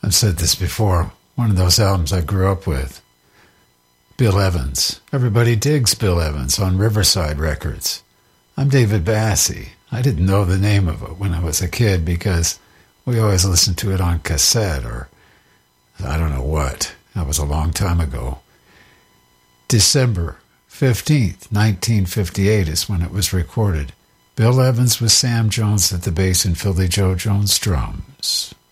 I've said this before, one of those albums I grew up with. Bill Evans. Everybody digs Bill Evans on Riverside Records. I'm David Bassie. I didn't know the name of it when I was a kid because we always listened to it on cassette or I don't know what. That was a long time ago. December 15th, 1958 is when it was recorded. Bill Evans with Sam Jones at the bass and Philly Joe Jones drums.